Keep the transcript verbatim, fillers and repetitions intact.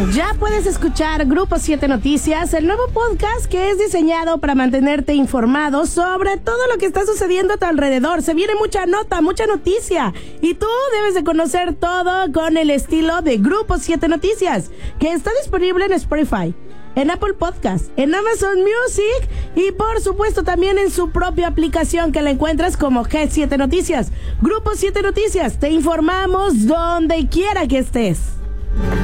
Ya puedes escuchar Grupo siete Noticias, el nuevo podcast que es diseñado para mantenerte informado sobre todo lo que está sucediendo a tu alrededor. Se viene mucha nota, mucha noticia, y tú debes de conocer todo con el estilo de Grupo siete Noticias, que está disponible en Spotify, en Apple Podcast, en Amazon Music y por supuesto también en su propia aplicación, que la encuentras como G siete Noticias. Grupo siete Noticias, te informamos donde quiera que estés.